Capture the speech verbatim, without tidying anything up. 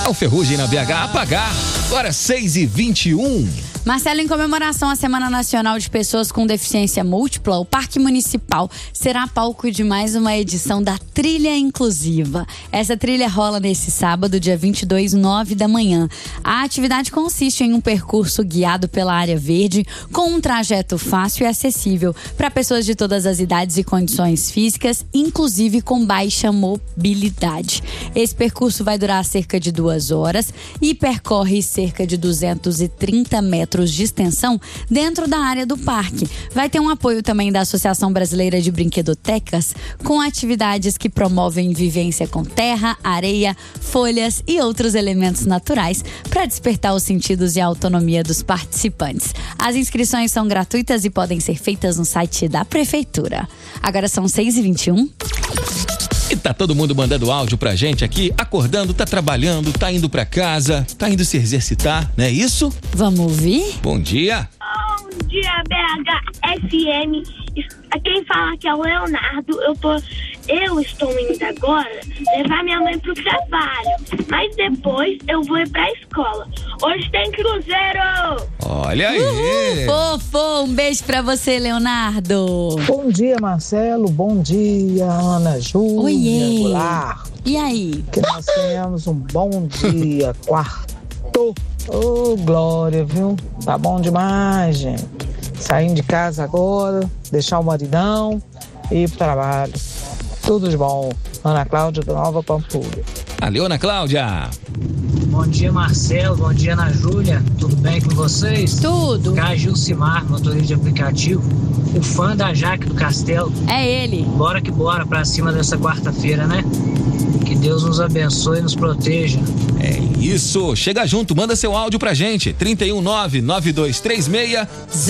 É o Ferrugem na B H apagar. Agora seis e vinte e um. Marcelo, em comemoração à Semana Nacional de Pessoas com Deficiência Múltipla, o Parque Municipal será palco de mais uma edição da Trilha Inclusiva. Essa trilha rola nesse sábado, dia vinte e dois, nove da manhã. A atividade consiste em um percurso guiado pela área verde, com um trajeto fácil e acessível para pessoas de todas as idades e condições físicas, inclusive com baixa mobilidade. Esse percurso vai durar cerca de duas horas e percorre cerca de duzentos e trinta metros de extensão dentro da área do parque. Vai ter um apoio também da Associação Brasileira de Brinquedotecas, com atividades que promovem vivência com terra, areia, folhas e outros elementos naturais para despertar os sentidos e a autonomia dos participantes. As inscrições são gratuitas e podem ser feitas no site da Prefeitura. Agora são seis e vinte e um. E tá todo mundo mandando áudio pra gente aqui, acordando, tá trabalhando, tá indo pra casa, tá indo se exercitar, não é isso? Vamos ouvir? Bom dia. Bom dia, B H F M. Quem fala aqui é o Leonardo. Eu tô, eu estou indo agora levar minha mãe pro trabalho, mas depois eu vou ir pra escola. Hoje tem Cruzeiro! Olha aí! Uhul, fofo! Um beijo pra você, Leonardo! Bom dia, Marcelo. Bom dia, Ana Júlia. Oiê! Goulart. E aí? Que nós tenhamos um bom dia, quarto. Ô, oh, glória, viu? Tá bom demais, gente. Saindo de casa agora, deixar o maridão e ir pro trabalho. Tudo de bom. Ana Cláudia da Nova Pampulha. Valeu, Ana Cláudia. Bom dia, Marcelo. Bom dia, Ana Júlia. Tudo bem com vocês? Tudo. Cá é Gilcimar, motorista de aplicativo. O fã da Jaque do Castelo. É ele. Bora que bora pra cima dessa quarta-feira, né? Que Deus nos abençoe e nos proteja. É isso. Chega junto, manda seu áudio pra gente. trinta e um nove nove dois três seis